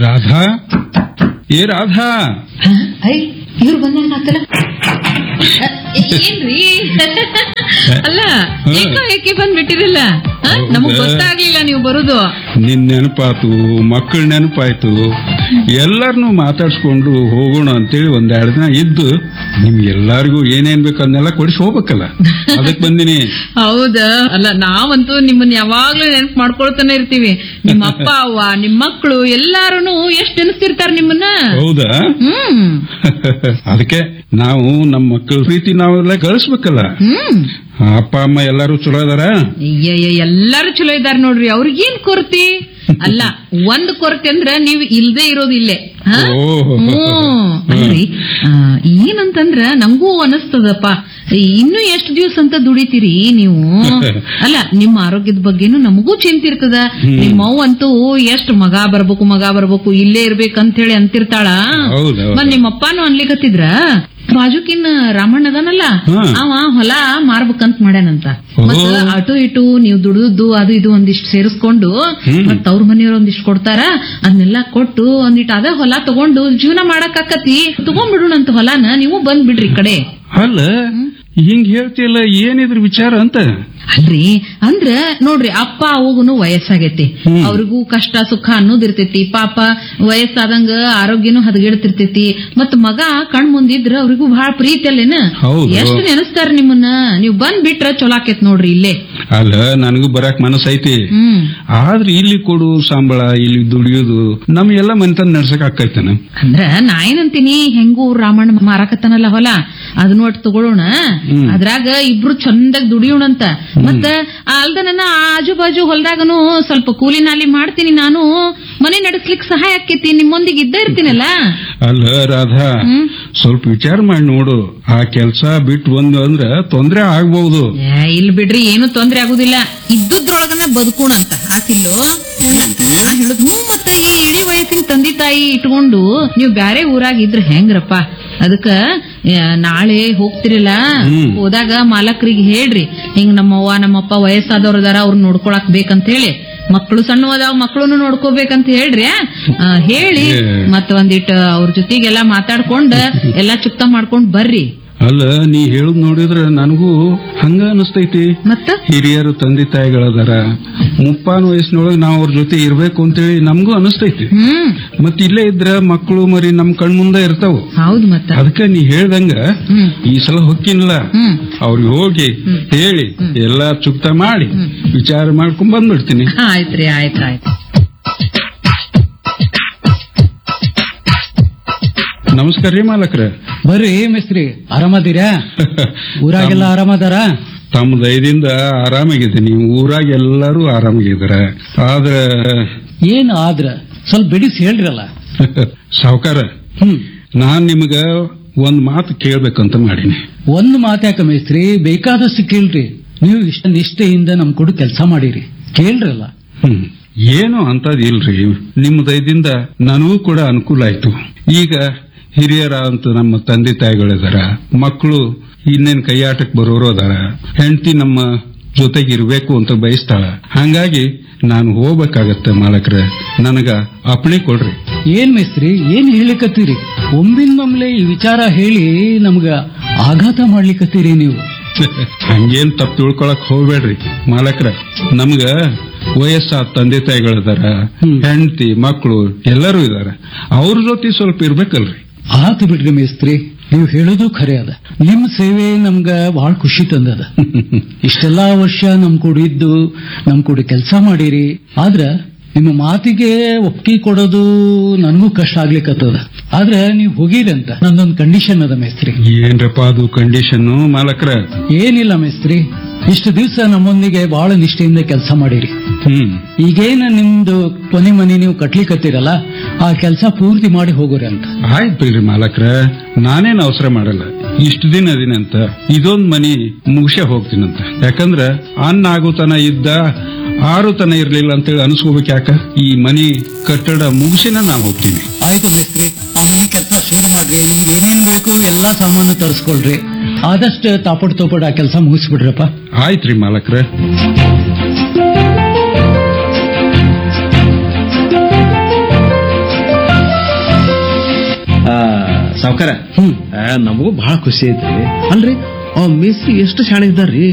ರಾಧಾ, ಏ ರಾಧಾ, ಇವ್ರು ಬಂದಂಗಾತಲ್ಲ. ಏನ್ರಿ ಅಲ್ಲ, ಏಕೆ ಬಂದ್ಬಿಟ್ಟಿರಲ್ಲ? ನಮಗ್ ಗೊತ್ತಾಗ್ಲಿಲ್ಲ ನೀವು ಬರುದು. ನಿನ್ ನೆನಪಾತು, ಮಕ್ಕಳ ನೆನಪಾಯ್ತು, ಎಲ್ಲರನ್ನೂ ಮಾತಾಡ್ಸ್ಕೊಂಡು ಹೋಗೋಣ ಅಂತೇಳಿ ಒಂದೆರಡು ದಿನ ಇದ್ದು ನಿಮ್ಗೆಲ್ಲರಿಗೂ ಏನೇನ್ ಬೇಕು ಅದನ್ನೆಲ್ಲ ಕೊಡಿಸಿ ಹೋಗ್ಬೇಕಲ್ಲ, ಅದಕ್ ಬಂದಿನಿ. ಹೌದಾ? ಅಲ್ಲ, ನಾವಂತೂ ನಿಮ್ಮನ್ನ ಯಾವಾಗ್ಲೂ ನೆನಪು ಮಾಡ್ಕೊಳ್ತಾನೆ ಇರ್ತೀವಿ. ನಿಮ್ಮ ಅಪ್ಪ ಅವ್ವ, ನಿಮ್ ಮಕ್ಕಳು ಎಲ್ಲಾರು ಎಷ್ಟ್ ನೆನಸ್ತಿರ್ತಾರ ನಿಮ್ಮನ್ನ. ಹೌದಾ? ಅದಕ್ಕೆ ನಾವು ನಮ್ಮ ಮಕ್ಕಳ ಪ್ರೀತಿ ನಾವೆಲ್ಲ ಗಳಿಸ್ಬೇಕಲ್ಲ. ಅಪ್ಪ ಅಮ್ಮ ಎಲ್ಲಾರು ಚಲೋ ಇದಾರ? ಎಲ್ಲಾರು ಚಲೋ ಇದಾರ ನೋಡ್ರಿ. ಅವ್ರಿಗೇನ್ ಕೊರತೆ? ಅಲ್ಲ, ಒಂದ್ ಕೊರತೆ ಅಂದ್ರ ನೀವ್ ಇಲ್ದೇ ಇರೋದು ಇಲ್ಲೇ. ಅಲ್ರಿ, ಏನಂತಂದ್ರ ನಂಗೂ ಅನಸ್ತದಪ್ಪ, ಇನ್ನು ಎಷ್ಟು ದಿವಸ ಅಂತ ದುಡಿತೀರಿ ನೀವು? ಅಲ್ಲ, ನಿಮ್ಮ ಆರೋಗ್ಯದ ಬಗ್ಗೆನು ನಮಗೂ ಚಿಂತೆ ಇರ್ತದ. ನಿಮ್ಮವ್ವ ಅಂತೂ ಎಷ್ಟು ಮಗ ಬರ್ಬೇಕು ಇಲ್ಲೇ ಇರ್ಬೇಕಂತ ಹೇಳಿ ಅಂತಿರ್ತಾಳ. ಮತ್ ನಿಮ್ಮಪ್ಪನು ಅನ್ಲಿಕತ್ತಿದ್ರ ಬಾಜುಕಿನ್ ರಾಮಣ್ಣ ಅದನಲ್ಲ, ಅವ ಹೊಲ ಮಾರ್ಬೇಕಂತ ಮಾಡ್ಯಾನಂತ. ಮತ್ತ ಅಟು ಇಟು ನೀವ್ ದುಡಿದು ಅದು ಇದು ಒಂದಿಷ್ಟು ಸೇರಿಸ್ಕೊಂಡು ಮತ್ ಅವ್ರ ಮನೆಯವ್ರ ಒಂದಿಷ್ಟು ಕೊಡ್ತಾರ, ಅದನ್ನೆಲ್ಲ ಕೊಟ್ಟು ಒಂದಿಟ್ಟು ಅದ ಹೊಲ ತಗೊಂಡು ಜೀವನ ಮಾಡಕ್ ಆಕತಿ. ತಗೊಂಡ್ಬಿಡೋಣಂತ ಹೊಲಾನ, ನೀವು ಬಂದ್ಬಿಡ್ರಿ ಈ ಕಡೆ. ಅಲ್ಲ, ಹಿಂಗ್ ಹೇಳ್ತಿಯಲ್ಲ, ಏನಿದ್ರ ವಿಚಾರ ಅಂತ? ಅಲ್ರಿ, ಅಂದ್ರ ನೋಡ್ರಿ, ಅಪ್ಪ ಅವಗುನು ವಯಸ್ಸಾಗೈತಿ, ಅವ್ರಿಗೂ ಕಷ್ಟ ಸುಖ ಅನ್ನೋದಿರ್ತೈತಿ. ಪಾಪ ವಯಸ್ಸಾದಂಗ ಆರೋಗ್ಯನು ಹದಗೆಡ್ತಿರ್ತೈತಿ. ಮತ್ ಮಗ ಕಣ್ ಮುಂದಿದ್ರ ಅವ್ರಿಗೂ ಬಹಳ ಪ್ರೀತಿ ಅಲ್ಲೇನ, ಎಷ್ಟು ನೆನಸ್ತಾರ ನಿಮ್ಮನ್ನ. ನೀವ್ ಬಂದ್ ಬಿಟ್ರ ಚೊಲೋ ಆಕೇತ್ ನೋಡ್ರಿ ಇಲ್ಲೇ. ಅಲ್ಲ, ನನಗೂ ಬರಾಕ್ ಮನಸ್ಸೈತಿ, ಆದ್ರೆ ಇಲ್ಲಿ ಕೊಡು ಸಂಬಳ, ಇಲ್ಲಿ ದುಡಿಯೋದು ನಮ್ಗೆಲ್ಲ ಮನೆತನ ನಡ್ಸಕ್ ಆಕೈತೇನ? ಅಂದ್ರ ನಾ ಏನಂತೀನಿ, ಹೆಂಗೂ ರಾಮಣ್ಣ ಮಾರಾಕತ್ತಾನಲ್ಲ ಹೊಲ, ಅದನ್ನ ಒಟ್ಟು ತಗೊಳ್ಳೋಣ, ಅದ್ರಾಗ ಇಬ್ರು ಚಂದಾಗ ದುಡಿಯೋಣಂತ. ಮತ್ತ ಅಲ್ದ ನನ್ನ ಆಜು ಬಾಜು ಹೊಲದಾಗನು ಸ್ವಲ್ಪ ಕೂಲಿ ನಾಲಿ ಮಾಡ್ತೀನಿ, ನಾನು ಮನೆ ನಡೆಸ್ಲಿಕ್ಕೆ ಸಹಾಯ ಆಕೇತಿ, ನಿಮ್ಮೊಂದಿಗೆ ಇದ್ದ ಇರ್ತೀನಲ್ಲ. ಅಲ್ಲ ರಾಧಾ, ಸ್ವಲ್ಪ ವಿಚಾರ ಮಾಡಿ ನೋಡು, ಆ ಕೆಲ್ಸ ಬಿಟ್ಟು ಬಂದು ಅಂದ್ರ ತೊಂದ್ರೆ ಆಗ್ಬಹುದು. ಇಲ್ ಬಿಡ್ರಿ, ಏನು ತೊಂದ್ರೆ ಆಗುದಿಲ್ಲ, ಇದ್ದದ್ರೊಳಗನ ಬದುಕೋಣ ಅಂತ ಆತಿಲ್ಲೋ. ಮತ್ತ ಈ ಇಳಿ ವಯಸ್ಸಿನ ತಂದೆ ತಾಯಿ ಇಟ್ಕೊಂಡು ನೀವು ಬ್ಯಾರೆ ಊರಾಗಿದ್ರ ಹೆಂಗ್ರಪ್ಪ? ಅದಕ್ಕ ನಾಳೆ ಹೋಗ್ತಿರಲ್ಲ, ಹೋದಾಗ ಮಾಲಕರಿಗೆ ಹೇಳ್ರಿ, ಹಿಂಗ್ ನಮ್ಮವ್ವ ನಮ್ಮಪ್ಪ ವಯಸ್ಸಾದವ್ರದಾರ, ಅವ್ರ ನೋಡ್ಕೊಳಕ್ ಬೇಕಂತ ಹೇಳಿ, ಮಕ್ಕಳು ಸಣ್ಣವದಾವ್ ಮಕ್ಕಳನ್ನು ನೋಡ್ಕೋಬೇಕಂತ ಹೇಳ್ರಿ. ಹೇಳಿ ಮತ್ತ ಒಂದಿಟ್ಟು ಅವ್ರ ಜೊತೆಗೆಲ್ಲ ಮಾತಾಡ್ಕೊಂಡ್ ಎಲ್ಲಾ ಚುಕ್ತ ಮಾಡ್ಕೊಂಡ್ ಬರ್ರಿ. ಅಲ್ಲ, ನೀ ಹೇಳುದ್ ನೋಡಿದ್ರ ನನಗೂ ಹಂಗ ಅನಿಸ್ತೈತಿ. ಮತ್ತ ಹಿರಿಯರು ತಂದೆ ತಾಯಿಗಳದಾರ, ಮುಪ್ಪಾನ ವಯಸ್ಸಿನೊಳಗೆ ನಾವ್ ಅವ್ರ ಜೊತೆ ಇರ್ಬೇಕು ಅಂತೇಳಿ ನಮಗೂ ಅನಿಸ್ತೈತಿ. ಮತ್ ಇಲ್ಲೇ ಇದ್ರ ಮಕ್ಕಳು ಮರಿ ನಮ್ ಕಣ್ ಮುಂದೆ ಇರ್ತಾವ. ಹೌದು, ಮತ್ತ ಅದಕ್ಕ ನೀ ಹೇಳ್ದಂಗ ಈ ಸಲ ಹೊಕ್ಕಿನಲ್ಲ, ಅವ್ರಿಗೆ ಹೋಗಿ ಹೇಳಿ ಎಲ್ಲಾ ಚುಕ್ತ ಮಾಡಿ ವಿಚಾರ ಮಾಡ್ಕೊಂಡ್ ಬಂದ್ಬಿಡ್ತೀನಿ. ಆಯ್ತ್ರಿ, ಆಯ್ತಾಯ್ತು. ನಮಸ್ಕಾರ ರೀ ಮಾಲಕ್ರ. ಬರ್ರಿ ಮಿಸ್ತ್ರಿ, ಆರಾಮದಿರಾ? ಊರಾಗೆಲ್ಲ ಆರಾಮದಾರ? ತಮ್ಮ ದಯದಿಂದ ಆರಾಮಾಗಿದ್ದೀನಿ, ಊರಾಗ ಎಲ್ಲರೂ ಆರಾಮಾಗಿದಾರ. ಆದ್ರ ಏನ್ ಆದ್ರ ಸ್ವಲ್ಪ ಬಿಡಿಸಿ ಹೇಳ್ರಲ್ಲ. ಸಾವುಕಾರ, ನಾನ್ ನಿಮ್ಗ ಒಂದ್ ಮಾತು ಕೇಳ್ಬೇಕಂತ ಮಾಡೀನಿ. ಒಂದ್ ಮಾತ್ಯಾಕ ಮೇಸ್ತ್ರಿ, ಬೇಕಾದಷ್ಟು ಕೇಳ್ರಿ. ನೀವು ಇಷ್ಟ ನಿಷ್ಠೆಯಿಂದ ನಮ್ ಕೂಡ ಕೆಲಸ ಮಾಡಿರಿ, ಕೇಳ್ರಲ್ಲ. ಏನು ಅಂತದ್ ಇಲ್ರಿ, ನಿಮ್ಮ ದಯದಿಂದ ನನಗೂ ಕೂಡ ಅನುಕೂಲ ಆಯ್ತು. ಈಗ ಹಿರಿಯರ ಅಂತ ನಮ್ಮ ತಂದೆ ತಾಯಿಗಳಿದಾರ, ಮಕ್ಕಳು ಇನ್ನೇನ್ ಕೈಯಾಟಕ್ ಬರೋರು ಅದಾರ, ಹೆಂಡತಿ ನಮ್ಮ ಜೊತೆಗಿರ್ಬೇಕು ಅಂತ ಬಯಸ್ತಾಳ. ಹಂಗಾಗಿ ನಾನು ಹೋಗ್ಬೇಕಾಗತ್ತೆ ಮಾಲಕ್ರ, ನನಗ ಅಪ್ಪಣೆ ಕೊಡ್ರಿ. ಏನ್ ಮೇಸ್ತ್ರಿ, ಏನ್ ಹೇಳಿಕತ್ತೀರಿ? ಒಮ್ಮಿಂದೊಮ್ಲೆ ಈ ವಿಚಾರ ಹೇಳಿ ನಮ್ಗ ಆಘಾತ ಮಾಡ್ಲಿಕತ್ತೀರಿ ನೀವು. ಹಂಗೇನ್ ತಪ್ಪು ತಿಳ್ಕೊಳಕ್ ಹೋಗ್ಬೇಡ್ರಿ ಮಾಲಕ್ರ, ನಮ್ಗ ವಯಸ್ಸಾದ ತಂದೆ ತಾಯಿಗಳಿದಾರ, ಹೆಂಡತಿ ಮಕ್ಕಳು ಎಲ್ಲರೂ ಇದಾರ, ಅವ್ರ ಜೊತೆ ಸ್ವಲ್ಪ ಇರ್ಬೇಕಲ್ರಿ. ಆತು ಬಿಡ್ರಿ ಮೇಸ್ತ್ರಿ, ನೀವು ಹೇಳೋದು ಖರೆ ಅದ. ನಿಮ್ ಸೇವೆ ನಮ್ಗ ಬಹಳ ಖುಷಿ ತಂದದ. ಇಷ್ಟೆಲ್ಲಾ ವರ್ಷ ನಮ್ ಕೂಡ ಇದ್ದು ನಮ್ ಕೂಡ ಕೆಲಸ ಮಾಡಿರಿ, ಆದ್ರ ನಿಮ್ಮ ಮಾತಿಗೆ ಒಪ್ಪಿಗೆ ಕೊಡೋದು ನನಗೂ ಕಷ್ಟ ಆಗ್ಲಿಕ್ಕತ್ತದ. ಆದ್ರೆ ನೀವು ಹೋಗಿರಂತ ನಂದೊಂದು ಕಂಡೀಷನ್ ಅದ ಮೇಸ್ತ್ರಿ. ಏನ್ರಪ್ಪ ಅದು ಕಂಡೀಷನ್ ಮಾಲಕ್ರ? ಏನಿಲ್ಲ ಮೇಸ್ತ್ರಿ, ಇಷ್ಟು ದಿವಸ ನಮ್ಮೊಂದಿಗೆ ಬಹಳ ನಿಷ್ಠೆಯಿಂದ ಕೆಲಸ ಮಾಡಿರಿ. ಈಗೇನ ನಿಮ್ದು ಕೊನೆ ಮನಿ ನೀವು ಕಟ್ಲಿಕತ್ತೀರಲ್ಲ, ಆ ಕೆಲಸ ಪೂರ್ತಿ ಮಾಡಿ ಹೋಗೋರಿ ಅಂತ. ಆಯ್ತು ಬಿಡ್ರಿ ಮಾಲಕ್ರ, ನಾನೇನ್ ಅವಸರ ಮಾಡಲ್ಲ. ಇಷ್ಟು ದಿನ ಅದಿನಂತ ಇದೊಂದ್ ಮನಿ ಮುಗಿಸೇ ಹೋಗ್ತೀನಂತ. ಯಾಕಂದ್ರ ಅನ್ನ ಆಗುತನ ಇದ್ದ ಆರುತನ ಇರ್ಲಿಲ್ಲ ಅಂತೇಳಿ ಅನ್ಸ್ಕೋಬೇಕು. ಯಾಕ ಈ ಮನಿ ಕಟ್ಟಡ ಮುಗಿಸಿನ ನಾ ಹೋಗ್ತೀನಿ. ಆಯ್ತು ಮೇಸ್ತ್ರಿ, ಆ ಮನಿ ಕೆಲಸ ಶುರು ಮಾಡ್ರಿ. ನಿಮ್ಗೆ ಏನೇನ್ ಬೇಕು ಎಲ್ಲಾ ಸಾಮಾನು ತರಿಸ್ಕೊಳ್ರಿ. ಆದಷ್ಟು ತಾಪಡ್ ತೋಪಡ್ ಆ ಕೆಲಸ ಮುಗಿಸ್ಬಿಡ್ರಪ್ಪ. ಆಯ್ತ್ರಿ ಮಾಲಕ್ರ. ಸಾವ್ಕಾರ ನಮಗೂ ಬಹಳ ಖುಷಿ ಐತ್ರಿ. ಅಲ್ರಿ ಮೇಸ್ತ್ರಿ ಎಷ್ಟು ಶಾಣೆ ಇದ್ದಾರ್ರಿ.